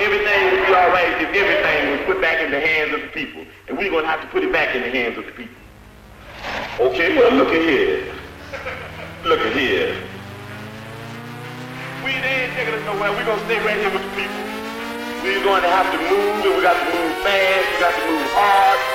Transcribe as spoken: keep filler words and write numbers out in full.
everything would be all right if everything was put back in the hands of the people. And we're going to have to put it back in the hands of the people. Okay, well, look at here. Look at here. We ain't taking us nowhere. We're going to stay right here with the people. We're going to have to move, and we got to move fast. We got to move hard.